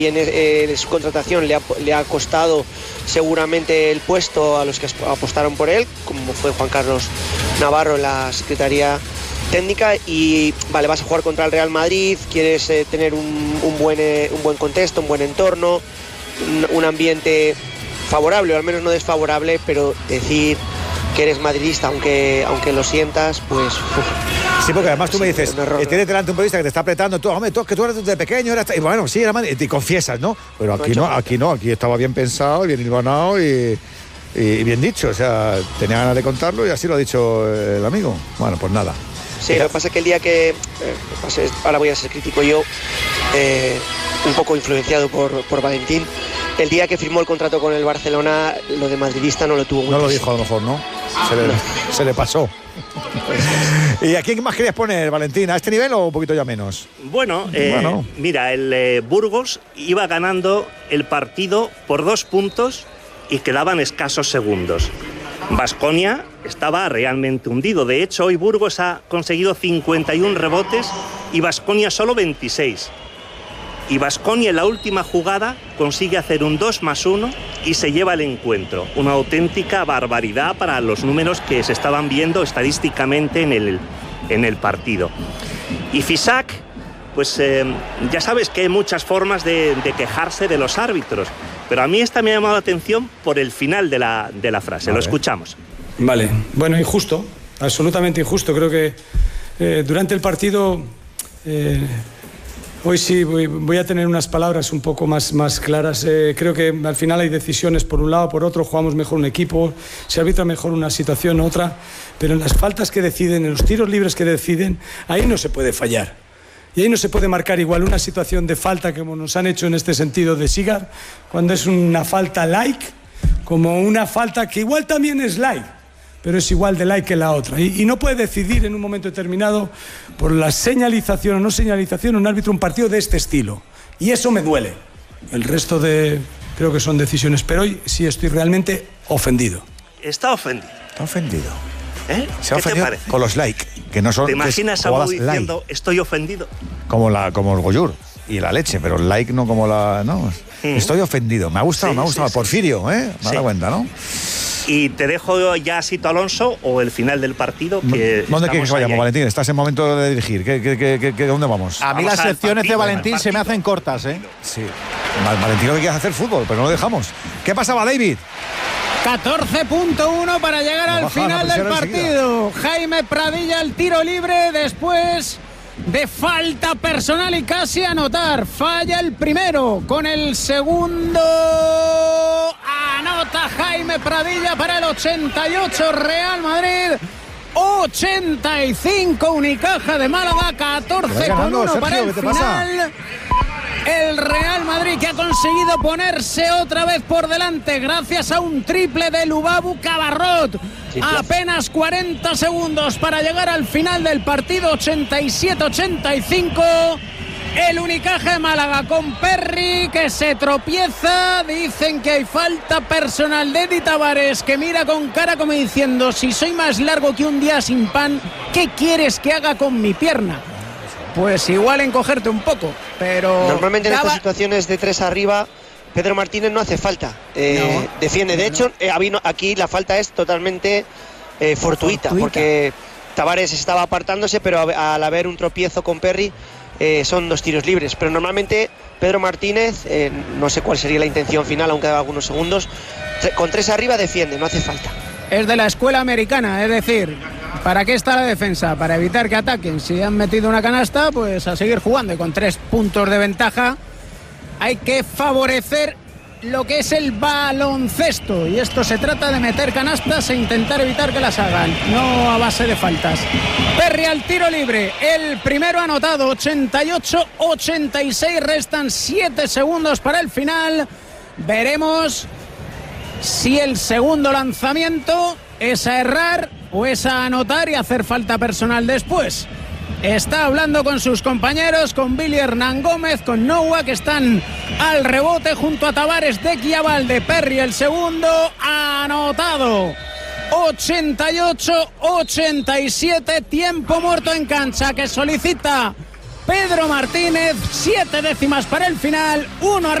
en su contratación le ha costado seguramente el puesto a los que apostaron por él, como fue Juan Carlos Navarro en la Secretaría Técnica. Y vale, vas a jugar contra el Real Madrid, quieres tener un buen contexto, un buen entorno, un ambiente favorable o al menos no desfavorable, pero decir que eres madridista aunque lo sientas, pues sí, porque además tú me dices, tienes delante un periodista que te está apretando, tú que tú eres de pequeño, y bueno, sí, era y te confiesas, ¿no? Pero aquí estaba bien pensado, bien hilvanado y bien dicho, o sea, tenía ganas de contarlo y así lo ha dicho el amigo. Bueno, pues nada. Sí, lo que pasa es que el día que ahora voy a ser crítico yo, un poco influenciado por Valentín, el día que firmó el contrato con el Barcelona, lo de madridista no lo tuvo muy No lo dijo a lo mejor, ¿no? Se le pasó. ¿Y a quién más querías poner, Valentín? ¿A este nivel o un poquito ya menos? Bueno. Mira, el Burgos iba ganando el partido por 2 puntos y quedaban escasos segundos. Baskonia estaba realmente hundido. De hecho, hoy Burgos ha conseguido 51 rebotes y Baskonia solo 26. Y Baskonia en la última jugada consigue hacer un 2+1 y se lleva el encuentro. Una auténtica barbaridad para los números que se estaban viendo estadísticamente en el partido. Y Fisac, pues ya sabes que hay muchas formas de quejarse de los árbitros, pero a mí esta me ha llamado la atención por el final de la frase. Vale. Lo escuchamos. Vale, bueno, injusto, absolutamente injusto. Creo que durante el partido... Hoy sí voy a tener unas palabras un poco más claras. Creo que al final hay decisiones por un lado, por otro, jugamos mejor un equipo, se arbitra mejor una situación, otra, pero en las faltas que deciden, en los tiros libres que deciden, ahí no se puede fallar. Y ahí no se puede marcar igual una situación de falta como nos han hecho en este sentido de Sigar, cuando es una falta like, como una falta que igual también es like, pero es igual de like que la otra. Y no puede decidir en un momento determinado por la señalización o no señalización un árbitro un partido de este estilo. Y eso me duele. El resto creo que son decisiones, pero hoy sí estoy realmente ofendido. Está ofendido. Está ofendido. Se ha ofendido con los like, que no son... ¿Te imaginas a Mau diciendo estoy ofendido? Como el Goyur y la leche, pero el like no como la... No, estoy ofendido. Me ha gustado. Porfirio, Me ha dado cuenta, ¿no? Y te dejo ya Sito Alonso o el final del partido. ¿Dónde quieres que vayamos, Valentín? Estás en momento de dirigir. ¿Dónde vamos? A mí las secciones de Valentín se me hacen cortas, ¿eh? Sí. Valentín lo que quiere hacer fútbol, pero no lo dejamos. ¿Qué pasaba, David? 14.1 para llegar al final del partido. Jaime Pradilla el tiro libre después de falta personal y casi anotar. Falla el primero, con el segundo anota Jaime Pradilla para el 88 Real Madrid, 85 Unicaja de Málaga, 14-1 para el final. El Real Madrid, que ha conseguido ponerse otra vez por delante gracias a un triple de Lubabu Cabarrot. Apenas 40 segundos para llegar al final del partido, 87-85. El Unicaja de Málaga con Perry, que se tropieza. Dicen que hay falta personal de Eddie Tavares, que mira con cara como diciendo: si soy más largo que un día sin pan, ¿qué quieres que haga con mi pierna? Pues igual encogerte un poco, pero... Normalmente en estas situaciones de 3 arriba, Pedro Martínez no hace falta. Defiende. De hecho, aquí la falta es totalmente fortuita, porque Tavares estaba apartándose, pero al haber un tropiezo con Perry, son 2 tiros libres. Pero normalmente Pedro Martínez, no sé cuál sería la intención final, aunque haga algunos segundos, con 3 arriba defiende, no hace falta. Es de la escuela americana, es decir... ¿Para qué está la defensa? Para evitar que ataquen. Si han metido una canasta, pues a seguir jugando. Y con 3 puntos de ventaja hay que favorecer lo que es el baloncesto. Y esto se trata de meter canastas e intentar evitar que las hagan, no a base de faltas. Perry al tiro libre. El primero anotado, 88-86. Restan 7 segundos para el final. Veremos si el segundo lanzamiento es a errar o es a anotar y hacer falta personal después. Está hablando con sus compañeros, con Billy Hernán Gómez, con Noah, que están al rebote junto a Tavares, de Quiabalde. Perry el segundo, anotado. 88-87, tiempo muerto en cancha, que solicita Pedro Martínez, 7 décimas para el final, 1